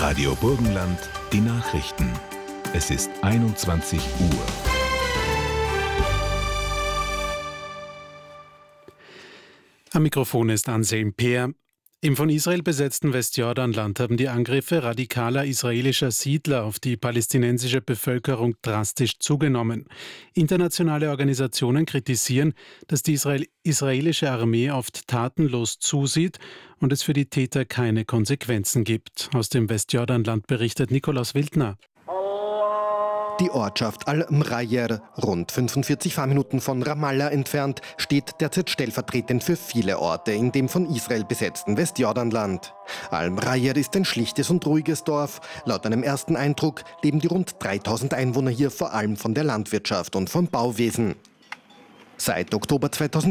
Radio Burgenland, die Nachrichten. Es ist 21 Uhr. Am Mikrofon ist Anselm Peer. Im von Israel besetzten Westjordanland haben die Angriffe radikaler israelischer Siedler auf die palästinensische Bevölkerung drastisch zugenommen. Internationale Organisationen kritisieren, dass die israelische Armee oft tatenlos zusieht und es für die Täter keine Konsequenzen gibt. Aus dem Westjordanland berichtet Nikolaus Wildner. Die Ortschaft Al-Mrayer, rund 45 Fahrminuten von Ramallah entfernt, steht derzeit stellvertretend für viele Orte in dem von Israel besetzten Westjordanland. Al-Mrayer ist ein schlichtes und ruhiges Dorf. Laut einem ersten Eindruck leben die rund 3000 Einwohner hier vor allem von der Landwirtschaft und vom Bauwesen. Seit Oktober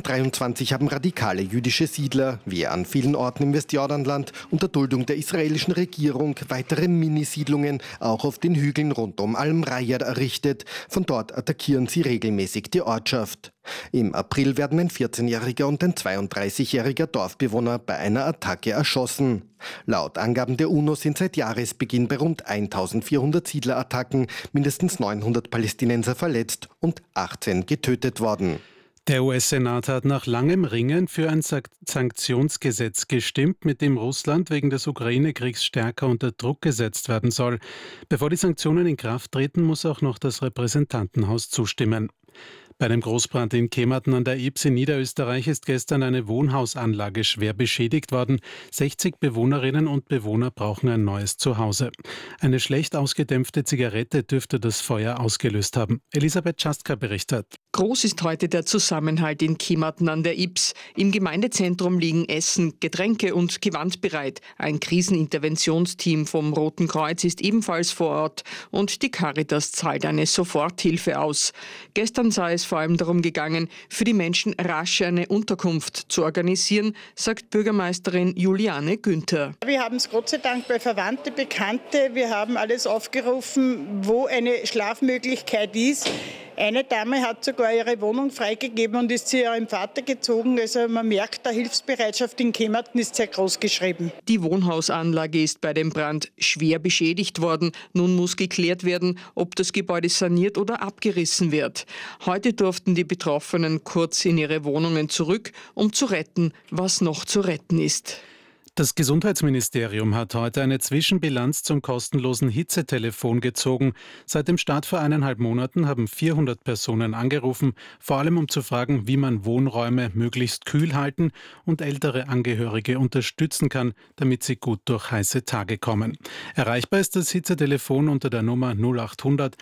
2023 haben radikale jüdische Siedler, wie an vielen Orten im Westjordanland, unter Duldung der israelischen Regierung weitere Minisiedlungen auch auf den Hügeln rund um Al-Mrayer errichtet. Von dort attackieren sie regelmäßig die Ortschaft. Im April werden ein 14-jähriger und ein 32-jähriger Dorfbewohner bei einer Attacke erschossen. Laut Angaben der UNO sind seit Jahresbeginn bei rund 1400 Siedlerattacken mindestens 900 Palästinenser verletzt und 18 getötet worden. Der US-Senat hat nach langem Ringen für ein Sanktionsgesetz gestimmt, mit dem Russland wegen des Ukraine-Kriegs stärker unter Druck gesetzt werden soll. Bevor die Sanktionen in Kraft treten, muss auch noch das Repräsentantenhaus zustimmen. Bei einem Großbrand in Kematen an der Ybbs in Niederösterreich ist gestern eine Wohnhausanlage schwer beschädigt worden. 60 Bewohnerinnen und Bewohner brauchen ein neues Zuhause. Eine schlecht ausgedämpfte Zigarette dürfte das Feuer ausgelöst haben. Elisabeth Czastka berichtet. Groß ist heute der Zusammenhalt in Kematen an der Ybbs. Im Gemeindezentrum liegen Essen, Getränke und Gewand bereit. Ein Kriseninterventionsteam vom Roten Kreuz ist ebenfalls vor Ort und die Caritas zahlt eine Soforthilfe aus. Gestern sei es vor allem darum gegangen, für die Menschen rasch eine Unterkunft zu organisieren, sagt Bürgermeisterin Juliane Günther. Wir haben es Gott sei Dank bei Verwandte, Bekannte. Wir haben alles aufgerufen, wo eine Schlafmöglichkeit ist. Eine Dame hat sogar ihre Wohnung freigegeben und ist zu ihrem Vater gezogen. Also man merkt, die Hilfsbereitschaft in Kematen ist sehr groß geschrieben. Die Wohnhausanlage ist bei dem Brand schwer beschädigt worden. Nun muss geklärt werden, ob das Gebäude saniert oder abgerissen wird. Heute durften die Betroffenen kurz in ihre Wohnungen zurück, um zu retten, was noch zu retten ist. Das Gesundheitsministerium hat heute eine Zwischenbilanz zum kostenlosen Hitzetelefon gezogen. Seit dem Start vor 1,5 Monaten haben 400 Personen angerufen, vor allem um zu fragen, wie man Wohnräume möglichst kühl halten und ältere Angehörige unterstützen kann, damit sie gut durch heiße Tage kommen. Erreichbar ist das Hitzetelefon unter der Nummer 0800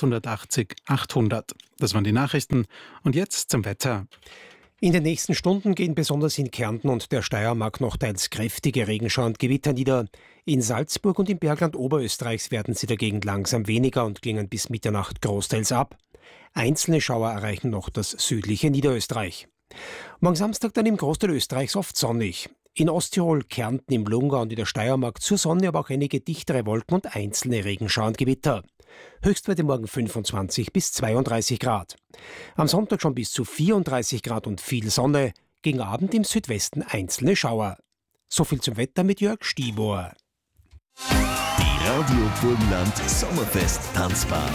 880 800. Das waren die Nachrichten und jetzt zum Wetter. In den nächsten Stunden gehen besonders in Kärnten und der Steiermark noch teils kräftige Regenschauer und Gewitter nieder. In Salzburg und im Bergland Oberösterreichs werden sie dagegen langsam weniger und klingen bis Mitternacht großteils ab. Einzelne Schauer erreichen noch das südliche Niederösterreich. Morgen Samstag dann im Großteil Österreichs oft sonnig. In Osttirol, Kärnten, im Lungau und in der Steiermark zur Sonne, aber auch einige dichtere Wolken und einzelne Regenschauer und Gewitter. Höchstwerte morgen 25 bis 32 Grad. Am Sonntag schon bis zu 34 Grad und viel Sonne. Gegen Abend im Südwesten einzelne Schauer. So viel zum Wetter mit Jörg Stibor. Die Radio Burgenland Sommerfest Tanzbahn.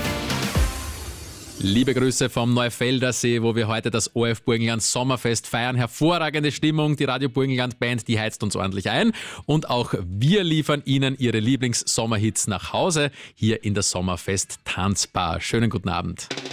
Liebe Grüße vom Neufelder See, wo wir heute das ORF Burgenland Sommerfest feiern. Hervorragende Stimmung, die Radio Burgenland Band, die heizt uns ordentlich ein. Und auch wir liefern Ihnen Ihre Lieblings-Sommerhits nach Hause, hier in der Sommerfest Tanzbar. Schönen guten Abend.